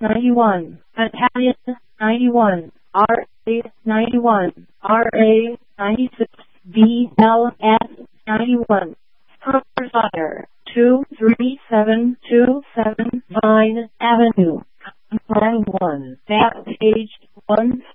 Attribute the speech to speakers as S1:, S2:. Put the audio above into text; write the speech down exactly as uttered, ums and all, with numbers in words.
S1: ninety-one, Italian, ninety-one, R A, ninety-one, R A, ninety-six, B L S, ninety-one, Proprietor, two three seven two seven Vine Avenue, Line one, Back page one